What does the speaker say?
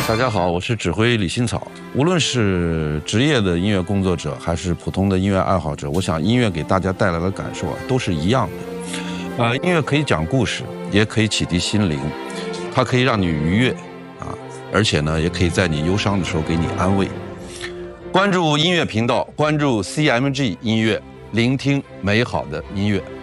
大家好，我是指挥李新草。无论是职业的音乐工作者，还是普通的音乐爱好者，我想音乐给大家带来的感受都是一样的。音乐可以讲故事，也可以启迪心灵，它可以让你愉悦而且呢，也可以在你忧伤的时候给你安慰。关注音乐频道，关注 CMG 音乐，聆听美好的音乐。